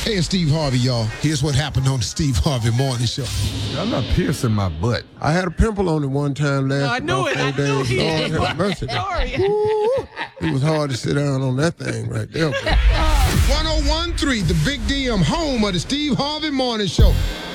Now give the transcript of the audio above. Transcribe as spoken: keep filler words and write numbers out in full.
Hey, it's Steve Harvey, y'all. Here's what happened on the Steve Harvey Morning Show. I'm not piercing my butt. I had a pimple on it one time last No, I knew it. I knew days. it. Lord have mercy. Sorry. Ooh, it was hard to sit down on that thing right there. one oh one point three, the Big D M, home of the Steve Harvey Morning Show.